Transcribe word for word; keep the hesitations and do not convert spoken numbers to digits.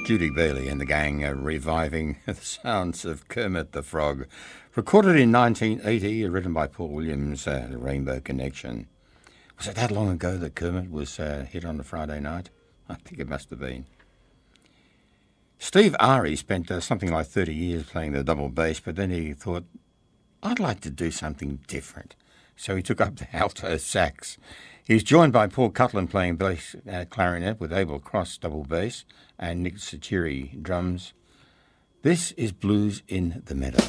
Judy Bailey and the gang are reviving the sounds of Kermit the Frog. Recorded in nineteen eighty, written by Paul Williams, uh, The Rainbow Connection. Was it that long ago that Kermit was uh, hit on a Friday night? I think it must have been. Steve Ari spent uh, something like thirty years playing the double bass, but then he thought, I'd like to do something different. So he took up the alto sax. He's joined by Paul Cutland playing bass uh, clarinet with Abel Cross double bass and Nick Sachiri drums. This is Blues in the Meadow.